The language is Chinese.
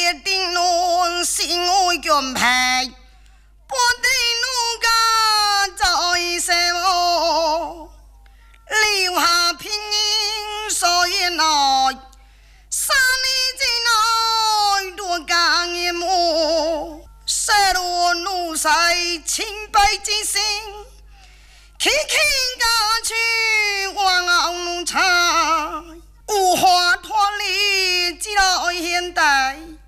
一定能心爱强配，不得奴家在什么，留下平阴所以来，三年之内多干一幕，失落怒塞清白之心。轻轻家去往熬茶，无花脱离，只来现代。